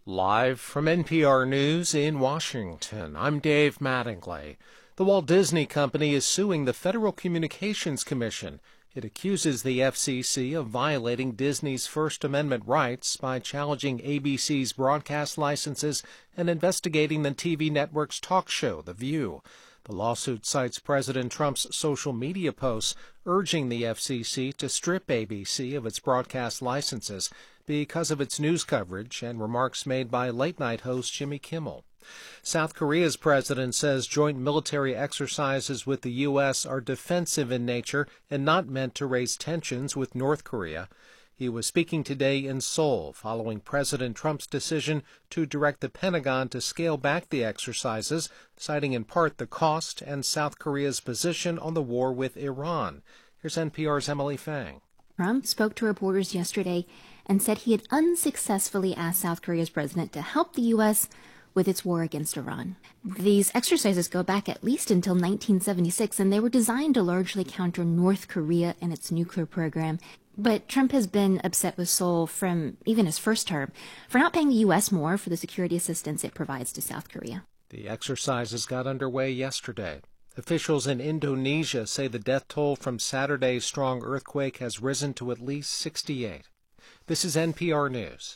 Live from NPR News in Washington, I'm Dave Mattingly. The Walt Disney Company is suing the Federal Communications Commission. It accuses the FCC of violating Disney's First Amendment rights by challenging ABC's broadcast licenses and investigating the TV network's talk show, The View. The lawsuit cites President Trump's social media posts urging the FCC to strip ABC of its broadcast licenses because of its news coverage and remarks made by late-night host Jimmy Kimmel. South Korea's president says joint military exercises with the U.S. are defensive in nature and not meant to raise tensions with North Korea. He was speaking today in Seoul following President Trump's decision to direct the Pentagon to scale back the exercises, citing in part the cost and South Korea's position on the war with Iran. Here's NPR's Emily Fang. Trump spoke to reporters yesterday and said he had unsuccessfully asked South Korea's president to help the U.S. with its war against Iran. These exercises go back at least until 1976, and they were designed to largely counter North Korea and its nuclear program. But Trump has been upset with Seoul from even his first term for not paying the U.S. more for the security assistance it provides to South Korea. The exercises got underway yesterday. Officials in Indonesia say the death toll from Saturday's strong earthquake has risen to at least 68. This is NPR News.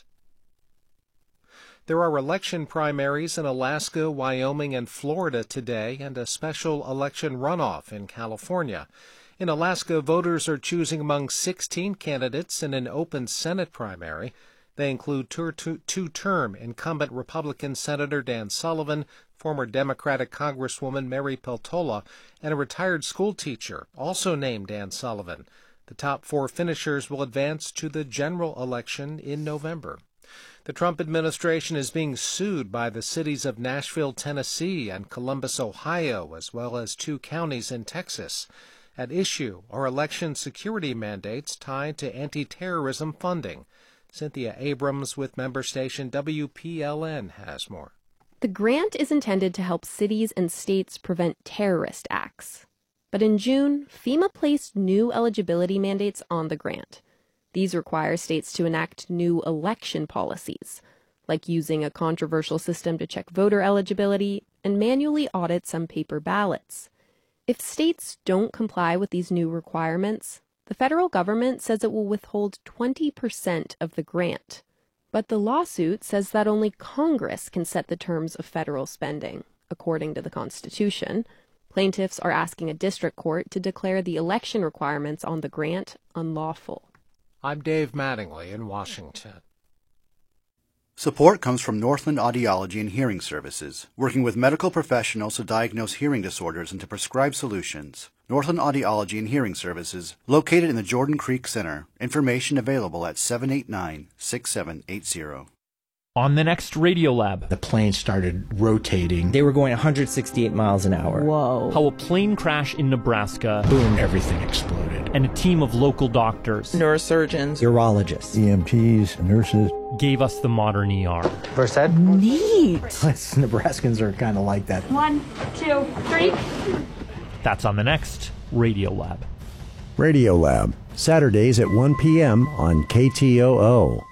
There are election primaries in Alaska, Wyoming, and Florida today, and a special election runoff in California. In Alaska, voters are choosing among 16 candidates in an open Senate primary. They include two-term incumbent Republican Senator Dan Sullivan, former Democratic Congresswoman Mary Peltola, and a retired school teacher, also named Dan Sullivan. The top four finishers will advance to the general election in November. The Trump administration is being sued by the cities of Nashville, Tennessee, and Columbus, Ohio, as well as two counties in Texas. At issue are election security mandates tied to anti-terrorism funding. Cynthia Abrams with member station WPLN has more. The grant is intended to help cities and states prevent terrorist acts. But in June, FEMA placed new eligibility mandates on the grant. These require states to enact new election policies, like using a controversial system to check voter eligibility and manually audit some paper ballots. If states don't comply with these new requirements, the federal government says it will withhold 20% of the grant. But the lawsuit says that only Congress can set the terms of federal spending, according to the Constitution. Plaintiffs are asking a district court to declare the election requirements on the grant unlawful. I'm Dave Mattingly in Washington. Support comes from Northland Audiology and Hearing Services, working with medical professionals to diagnose hearing disorders and to prescribe solutions. Northland Audiology and Hearing Services, located in the Jordan Creek Center. Information available at 789-6780. On the next Radiolab, the plane started rotating. They were going 168 miles an hour. Whoa. How a plane crash in Nebraska. Boom, everything exploded. And a team of local doctors, neurosurgeons, urologists, EMTs, nurses, gave us the modern ER. Versed? Neat. Nebraskans are kind of like that. 1, 2, 3. That's on the next Radiolab. Radiolab, Saturdays at 1 p.m. on KTOO.